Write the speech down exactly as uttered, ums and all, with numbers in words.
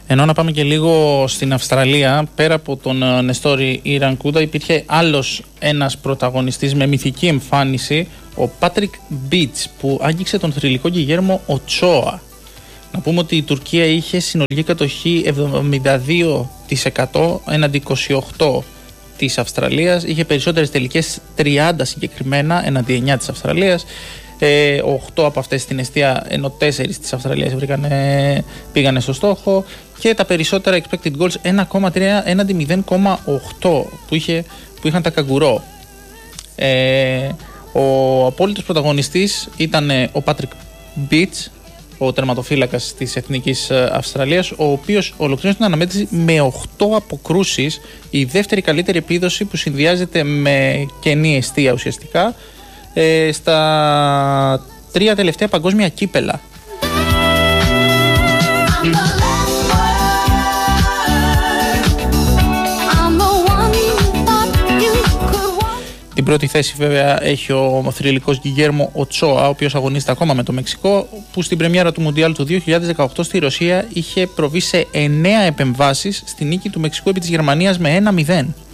Ενώ να πάμε και λίγο στην Αυστραλία, πέρα από τον Νεστόρι Ιρανκούντα, υπήρχε άλλος ένας πρωταγωνιστής με μυθική εμφάνιση, ο Πάτρικ Μπίτς, που άγγιξε τον θρυλικό Γκιγέρμο Οτσόα. Να πούμε ότι η Τουρκία είχε συνολική κατοχή εβδομήντα δύο τοις εκατό έναντι είκοσι οκτώ τοις εκατό της Αυστραλίας, είχε περισσότερες τελικές, τριάντα συγκεκριμένα έναντι εννιά της Αυστραλίας. Ε, οκτώ από αυτές στην εστία, ενώ τέσσερις της Αυστραλίας βρήκανε, πήγανε στο στόχο, και τα περισσότερα expected goals ένα κόμμα τρία έναντι μηδέν κόμμα οκτώ που, είχε, που είχαν τα καγκουρό. Ε, ο απόλυτος πρωταγωνιστής ήταν ο Πάτρικ Μπίτς, ο τερματοφύλακας της Εθνικής Αυστραλίας, ο οποίος ολοκλήρωσε την αναμέτρηση με οκτώ αποκρούσεις, η δεύτερη καλύτερη επίδοση που συνδυάζεται με κενή εστία ουσιαστικά ε, στα τρία τελευταία παγκόσμια κύπελα. Την πρώτη θέση βέβαια έχει ο θρυλικός Γκιγέρμο Οτσόα, ο οποίος αγωνίζεται ακόμα με το Μεξικό, που στην πρεμιέρα του Μουντιάλ του δύο χιλιάδες δεκαοκτώ στη Ρωσία είχε προβεί σε εννέα επεμβάσεις στη νίκη του Μεξικού επί της Γερμανίας με ένα μηδέν.